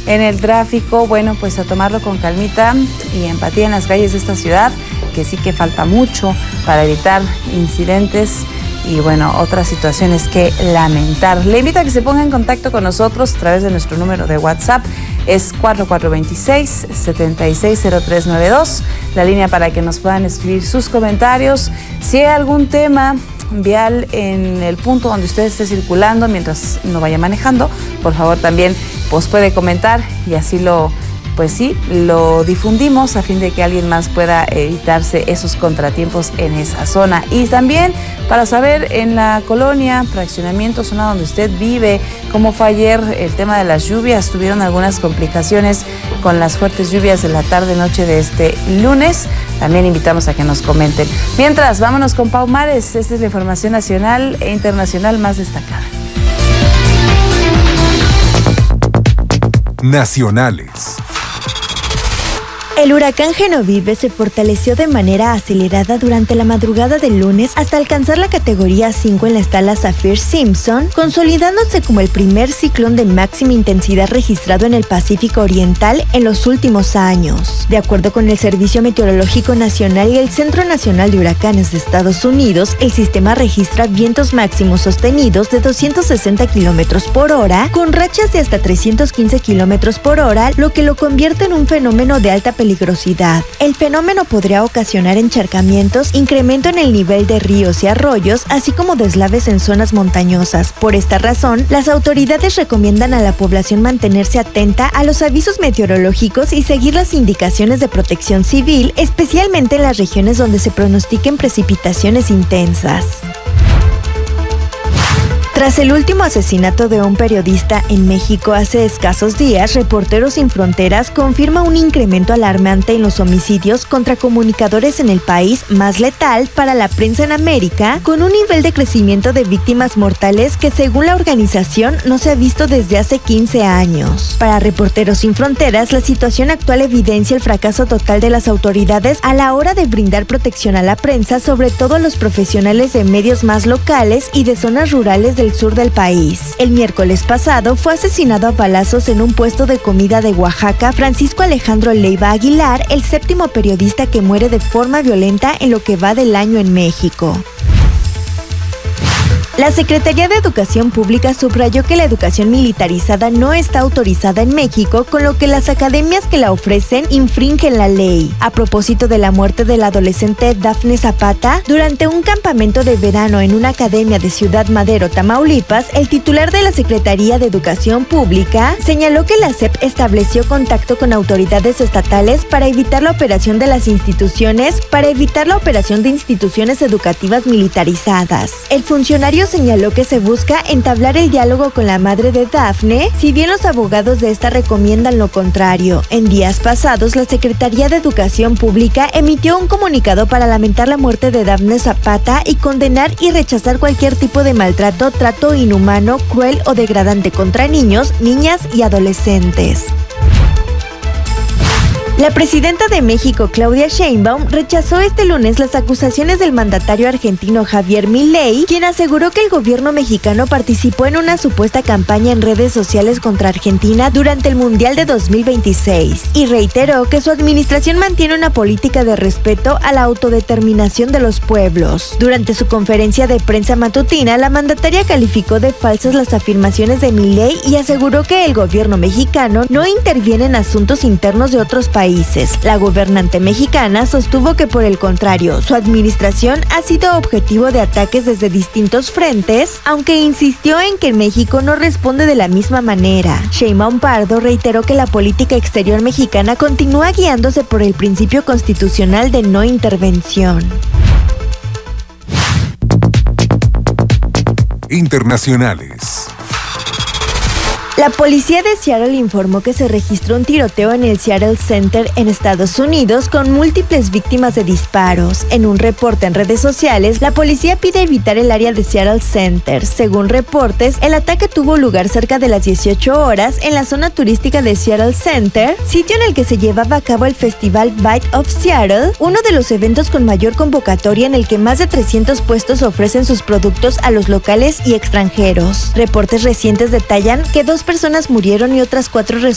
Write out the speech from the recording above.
en el tráfico, bueno, pues a tomarlo con calmita y empatía en las calles de esta ciudad, que sí que falta mucho para evitar incidentes y bueno, otras situaciones que lamentar. Le invito a que se ponga en contacto con nosotros a través de nuestro número de WhatsApp, es 4426-760392, la línea para que nos puedan escribir sus comentarios. Si hay algún tema vial en el punto donde usted esté circulando mientras no vaya manejando, por favor también pues puede comentar y así lo difundimos a fin de que alguien más pueda evitarse esos contratiempos en esa zona. Y también para saber en la colonia, fraccionamiento, zona donde usted vive, cómo fue ayer el tema de las lluvias. Tuvieron algunas complicaciones con las fuertes lluvias de la tarde-noche de este lunes. También invitamos a que nos comenten. Mientras, vámonos con Pau Mares. Esta es la información nacional e internacional más destacada. Nacionales. El huracán Genoveve se fortaleció de manera acelerada durante la madrugada del lunes hasta alcanzar la categoría 5 en la escala Saffir-Simpson, consolidándose como el primer ciclón de máxima intensidad registrado en el Pacífico Oriental en los últimos años. De acuerdo con el Servicio Meteorológico Nacional y el Centro Nacional de Huracanes de Estados Unidos, el sistema registra vientos máximos sostenidos de 260 km por hora, con rachas de hasta 315 km por hora, lo que lo convierte en un fenómeno de alta peligrosidad. El fenómeno podría ocasionar encharcamientos, incremento en el nivel de ríos y arroyos, así como deslaves en zonas montañosas. Por esta razón, las autoridades recomiendan a la población mantenerse atenta a los avisos meteorológicos y seguir las indicaciones de protección civil, especialmente en las regiones donde se pronostiquen precipitaciones intensas. Tras el último asesinato de un periodista en México hace escasos días, Reporteros Sin Fronteras confirma un incremento alarmante en los homicidios contra comunicadores en el país más letal para la prensa en América, con un nivel de crecimiento de víctimas mortales que, según la organización, no se ha visto desde hace 15 años. Para Reporteros Sin Fronteras, la situación actual evidencia el fracaso total de las autoridades a la hora de brindar protección a la prensa, sobre todo a los profesionales de medios más locales y de zonas rurales del sur del país. El miércoles pasado fue asesinado a balazos en un puesto de comida de Oaxaca Francisco Alejandro Leiva Aguilar, el séptimo periodista que muere de forma violenta en lo que va del año en México. La Secretaría de Educación Pública subrayó que la educación militarizada no está autorizada en México, con lo que las academias que la ofrecen infringen la ley. A propósito de la muerte del adolescente Dafne Zapata, durante un campamento de verano en una academia de Ciudad Madero, Tamaulipas, el titular de la Secretaría de Educación Pública señaló que la SEP estableció contacto con autoridades estatales para evitar la operación de instituciones educativas militarizadas. El funcionario señaló que se busca entablar el diálogo con la madre de Dafne, si bien los abogados de esta recomiendan lo contrario. En días pasados, la Secretaría de Educación Pública emitió un comunicado para lamentar la muerte de Dafne Zapata y condenar y rechazar cualquier tipo de maltrato, trato inhumano, cruel o degradante contra niños, niñas y adolescentes. La presidenta de México, Claudia Sheinbaum, rechazó este lunes las acusaciones del mandatario argentino Javier Milei, quien aseguró que el gobierno mexicano participó en una supuesta campaña en redes sociales contra Argentina durante el Mundial de 2026, y reiteró que su administración mantiene una política de respeto a la autodeterminación de los pueblos. Durante su conferencia de prensa matutina, la mandataria calificó de falsas las afirmaciones de Milei y aseguró que el gobierno mexicano no interviene en asuntos internos de otros países. La gobernante mexicana sostuvo que, por el contrario, su administración ha sido objetivo de ataques desde distintos frentes, aunque insistió en que México no responde de la misma manera. Sheinbaum Pardo reiteró que la política exterior mexicana continúa guiándose por el principio constitucional de no intervención. Internacionales. La policía de Seattle informó que se registró un tiroteo en el Seattle Center en Estados Unidos con múltiples víctimas de disparos. En un reporte en redes sociales, la policía pide evitar el área de Seattle Center. Según reportes, el ataque tuvo lugar cerca de las 18 horas en la zona turística de Seattle Center, sitio en el que se llevaba a cabo el festival Bite of Seattle, uno de los eventos con mayor convocatoria en el que más de 300 puestos ofrecen sus productos a los locales y extranjeros. Reportes recientes detallan que 2 personas murieron y otras 4